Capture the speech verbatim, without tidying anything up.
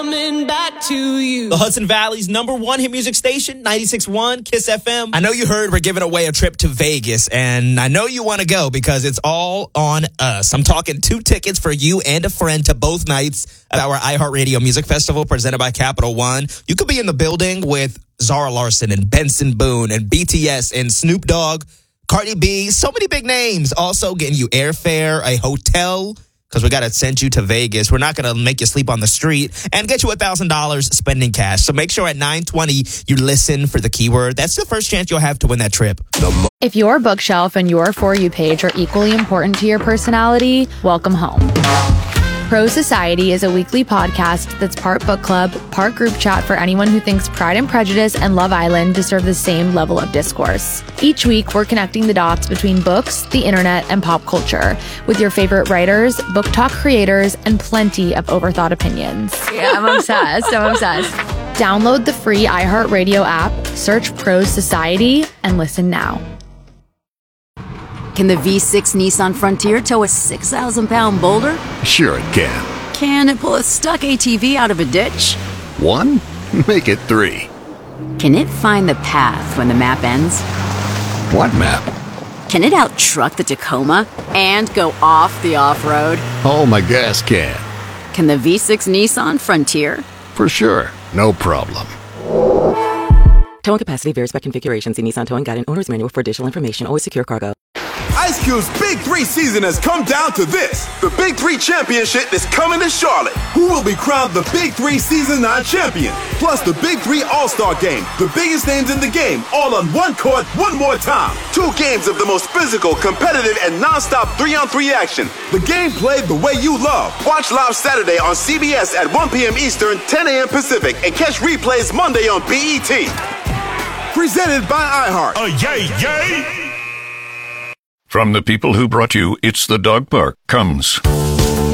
Coming back to you. The Hudson Valley's number one hit music station, ninety-six point one Kiss F M. I know you heard we're giving away a trip to Vegas, and I know you want to go because it's all on us. I'm talking two tickets for you and a friend to both nights at our iHeartRadio Music Festival presented by Capital One. You could be in the building with Zara Larsson and Benson Boone and B T S and Snoop Dogg, Cardi B, so many big names. Also getting you airfare, a hotel, because we got to send you to Vegas. We're not going to make you sleep on the street and get you one thousand dollars spending cash. So make sure at nine twenty you listen for the keyword. That's the first chance you'll have to win that trip. If your bookshelf and your For You page are equally important to your personality, welcome home. Pro Society is a weekly podcast that's part book club, part group chat for anyone who thinks Pride and Prejudice and Love Island deserve the same level of discourse. Each week, we're connecting the dots between books, the internet, and pop culture with your favorite writers, book talk creators, and plenty of overthought opinions. Yeah, I'm obsessed. I'm obsessed. Download the free iHeartRadio app, search Pro Society, and listen now. Can the V six Nissan Frontier tow a six thousand pound boulder? Sure it can. Can it pull a stuck A T V out of a ditch? One? Make it three. Can it find the path when the map ends? What map? Can it out-truck the Tacoma and go off the off-road? Oh, my gas can. Can the V six Nissan Frontier? For sure. No problem. Towing capacity varies by configuration. See Nissan Towing Guide and Owner's Manual for additional information. Always secure cargo. Ice Cube's Big Three season has come down to this. The Big Three Championship is coming to Charlotte. Who will be crowned the Big Three Season nine champion? Plus the Big Three All-Star Game. The biggest names in the game, all on one court, one more time. Two games of the most physical, competitive, and non-stop three-on-three action. The game played the way you love. Watch live Saturday on C B S at one p.m. Eastern, ten a.m. Pacific, and catch replays Monday on B E T. Presented by iHeart. Oh, yay, yay! From the people who brought you It's the Dog Park comes